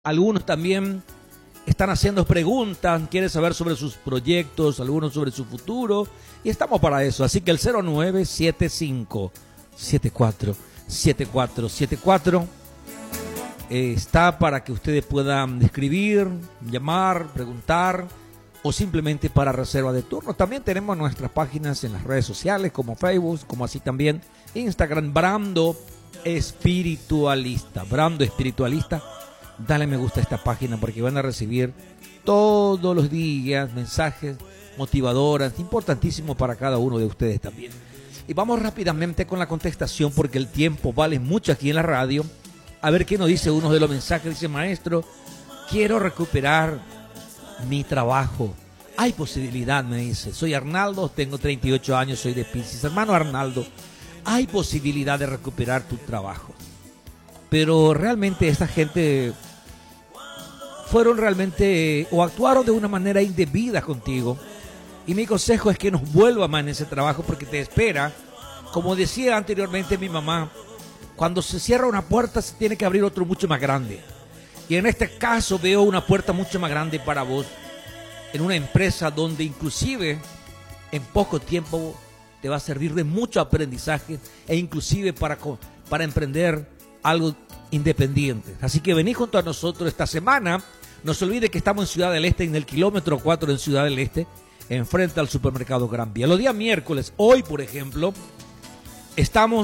Algunos también están haciendo preguntas, quieren saber sobre sus proyectos, algunos sobre su futuro, y estamos para eso. Así que el 0975-747474 está para que ustedes puedan escribir, llamar, preguntar o simplemente para reserva de turno. También tenemos nuestras páginas en las redes sociales como Facebook, como así también Instagram, Brando Espiritualista. Brando Espiritualista. Dale me gusta a esta página porque van a recibir todos los días mensajes motivadores, importantísimos para cada uno de ustedes también. Y vamos rápidamente con la contestación porque el tiempo vale mucho aquí en la radio. A ver qué nos dice uno de los mensajes. Dice: maestro, quiero recuperar mi trabajo. Hay posibilidad, me dice. Soy Arnaldo, tengo 38 años, soy de Piscis. Hermano Arnaldo, hay posibilidad de recuperar tu trabajo. Pero realmente esta gente fueron realmente o actuaron de una manera indebida contigo. Y mi consejo es que nos vuelva más en ese trabajo porque te espera. Como decía anteriormente mi mamá, cuando se cierra una puerta se tiene que abrir otro mucho más grande. Y en este caso veo una puerta mucho más grande para vos en una empresa donde inclusive en poco tiempo te va a servir de mucho aprendizaje e inclusive para emprender algo independiente. Así que vení junto a nosotros esta semana. No se olvide que estamos en Ciudad del Este, en el kilómetro 4 en Ciudad del Este, enfrente al supermercado Gran Vía. Los días miércoles, hoy por ejemplo, estamos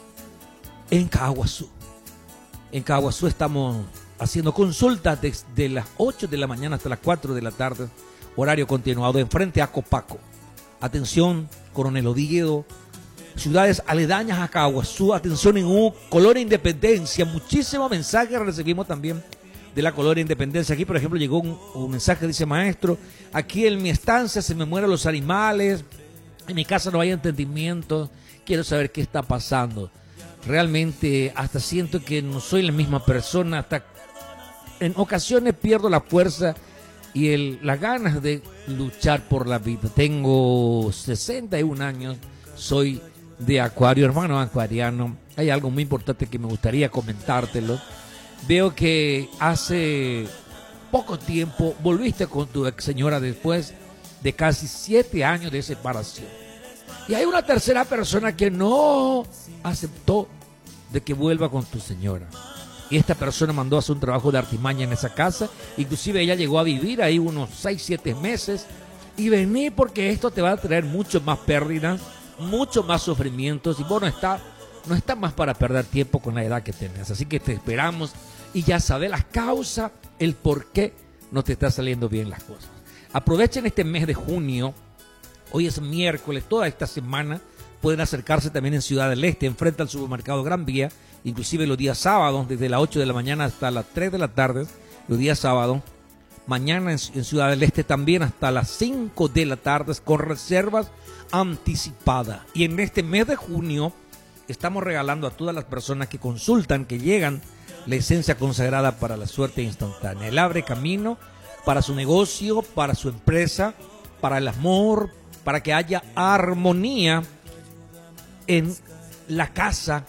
en Caguazú. En Caguazú estamos haciendo consultas desde las 8 de la mañana hasta las 4 de la tarde, horario continuado, enfrente a Copaco. Atención, Coronel Oviedo, ciudades aledañas a Caguazú, atención en Colonia Independencia, muchísimos mensajes recibimos también de la Colonia Independencia. Aquí por ejemplo llegó un mensaje, dice: maestro, aquí en mi estancia se me mueren los animales, en mi casa no hay entendimiento, quiero saber qué está pasando. Realmente hasta siento que no soy la misma persona, hasta en ocasiones pierdo la fuerza y las ganas de luchar por la vida. Tengo 61 años, soy de Acuario, hermano acuariano. Hay algo muy importante que me gustaría comentártelo. Veo que hace poco tiempo volviste con tu ex señora después de casi 7 años de separación. Y hay una tercera persona que no aceptó de que vuelva con tu señora. Y esta persona mandó a hacer un trabajo de artimaña en esa casa. Inclusive ella llegó a vivir ahí unos 6-7 meses. Y vení porque esto te va a traer mucho más pérdidas, mucho más sufrimientos. Y vos no está más para perder tiempo con la edad que tenés. Así que te esperamos y ya sabes las causas, el por qué no te está saliendo bien las cosas. Aprovechen este mes de junio. Hoy es miércoles, toda esta semana pueden acercarse también en Ciudad del Este, enfrente al supermercado Gran Vía, inclusive los días sábados, desde las 8 de la mañana hasta las 3 de la tarde, los días sábados. Mañana en Ciudad del Este también hasta las 5 de la tarde con reservas anticipadas. Y en este mes de junio estamos regalando a todas las personas que consultan, que llegan, la esencia consagrada para la suerte instantánea. Él abre camino para su negocio, para su empresa, para el amor, para que haya armonía en la casa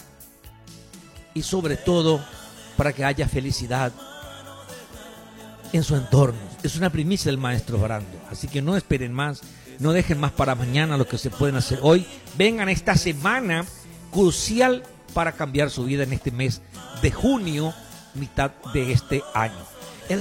y sobre todo para que haya felicidad en su entorno. Es una primicia del maestro Brando, así que no esperen más, no dejen más para mañana lo que se pueden hacer hoy. Vengan esta semana crucial para cambiar su vida en este mes de junio, mitad de este año. El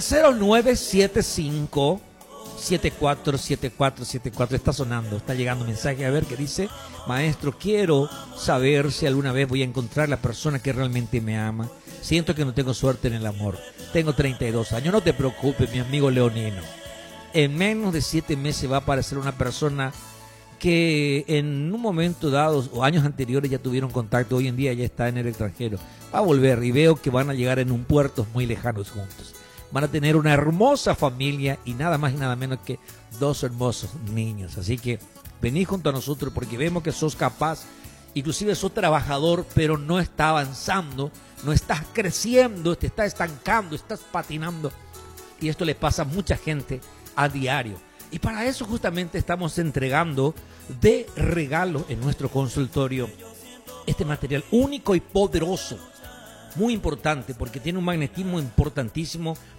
0975-747474 está sonando, está llegando un mensaje, a ver qué dice: maestro, quiero saber si alguna vez voy a encontrar la persona que realmente me ama. Siento que no tengo suerte en el amor. Tengo 32 años. No te preocupes, mi amigo leonino. En menos de 7 meses va a aparecer una persona que en un momento dado o años anteriores ya tuvieron contacto. Hoy en día ya está en el extranjero. Va a volver y veo que van a llegar en un puerto muy lejanos juntos. Van a tener una hermosa familia y nada más y nada menos que 2 hermosos niños. Así que vení junto a nosotros porque vemos que sos capaz, inclusive sos trabajador, pero no está avanzando, no estás creciendo, te estás estancando, estás patinando. Y esto le pasa a mucha gente a diario. Y para eso justamente estamos entregando de regalo en nuestro consultorio este material único y poderoso muy importante porque tiene un magnetismo importantísimo